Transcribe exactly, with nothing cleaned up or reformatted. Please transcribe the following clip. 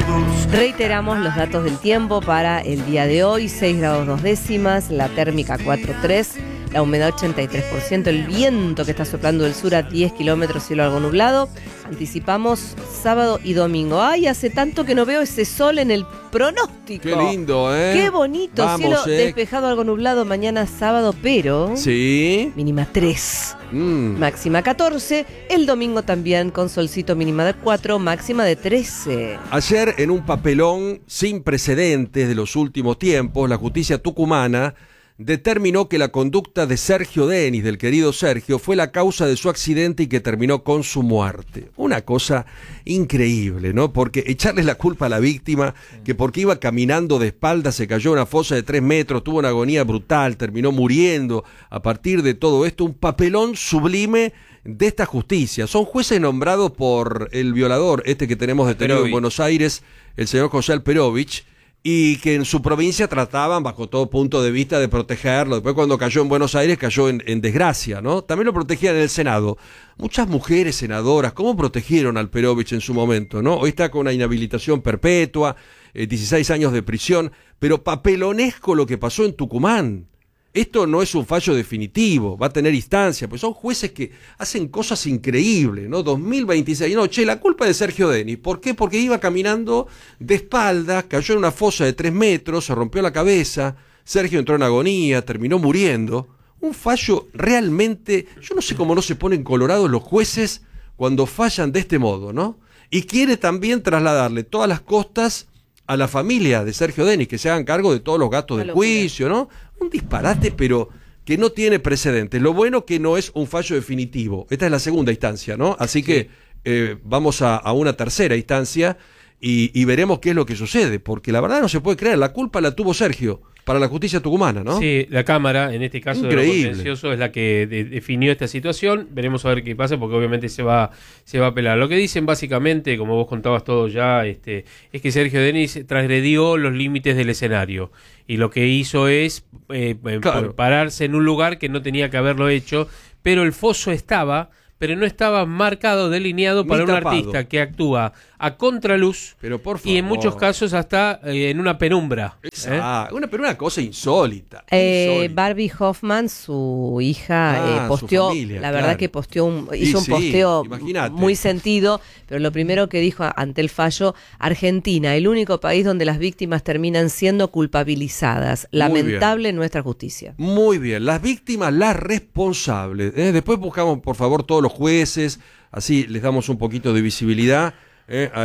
Reiteramos los datos del tiempo para el día de hoy: seis grados dos décimas, la térmica cuatro punto tres, la humedad ochenta y tres por ciento, el viento que está soplando del sur a diez kilómetros, cielo algo nublado. Anticipamos sábado y domingo. Ay, hace tanto que no veo ese sol en el pronóstico. Qué lindo, ¿eh? Qué bonito. Vamos, cielo eh. despejado, algo nublado mañana sábado, pero sí, mínima tres, mm. máxima catorce. El domingo también con solcito, mínima de cuatro, máxima de trece. Ayer, en un papelón sin precedentes de los últimos tiempos, la justicia tucumana determinó que la conducta de Sergio Denis, del querido Sergio, fue la causa de su accidente y que terminó con su muerte. Una cosa increíble, ¿no? Porque echarle la culpa a la víctima, que porque iba caminando de espaldas se cayó en una fosa de tres metros, tuvo una agonía brutal, terminó muriendo. A partir de todo esto, un papelón sublime de esta justicia. Son jueces nombrados por el violador, este que tenemos detenido en Buenos Aires, el señor José Alperovich, y que en su provincia trataban bajo todo punto de vista de protegerlo. Después, cuando cayó en Buenos Aires, cayó en, en desgracia, ¿no? También lo protegían en el Senado. Muchas mujeres senadoras, ¿cómo protegieron al Alperovich en su momento, no? Hoy está con una inhabilitación perpetua, eh, dieciséis años de prisión, pero papelonesco lo que pasó en Tucumán. Esto no es un fallo definitivo, va a tener instancia, pues son jueces que hacen cosas increíbles, ¿no? dos mil veintiséis, no, che, la culpa es de Sergio Denis. ¿Por qué? Porque iba caminando de espaldas, cayó en una fosa de tres metros, se rompió la cabeza, Sergio entró en agonía, terminó muriendo. Un fallo realmente, yo no sé cómo no se ponen colorados los jueces cuando fallan de este modo, ¿no? Y quiere también trasladarle todas las costas a la familia de Sergio Denis, que se hagan cargo de todos los gastos del juicio, ¿no? Un disparate, pero que no tiene precedentes. Lo bueno que no es un fallo definitivo. Esta es la segunda instancia, ¿no? Así sí. que eh, vamos a, a una tercera instancia y, y veremos qué es lo que sucede, porque la verdad no se puede creer. La culpa la tuvo Sergio para la justicia tucumana, ¿no? Sí, la Cámara, en este caso Increíble. de lo contencioso, es la que de, definió esta situación. Veremos a ver qué pasa, porque obviamente se va se va a apelar. Lo que dicen básicamente, como vos contabas todo ya, este, es que Sergio Denis transgredió los límites del escenario y lo que hizo es eh, claro. pararse en un lugar que no tenía que haberlo hecho, pero el foso estaba, pero no estaba marcado, delineado para un artista que actúa a contraluz, pero por favor. Y en muchos casos hasta eh, en una penumbra. Ah, ¿eh? una, pero una cosa insólita, eh, insólita. Barbie Hoffman, su hija, ah, eh, posteó, familia, la claro. verdad que posteó un, hizo sí, un posteo sí, muy sentido, pero lo primero que dijo ante el fallo: Argentina, el único país donde las víctimas terminan siendo culpabilizadas. Lamentable nuestra justicia. Muy bien, las víctimas, las responsables. ¿eh? Después buscamos, por favor, todos los jueces, así les damos un poquito de visibilidad. ¿eh?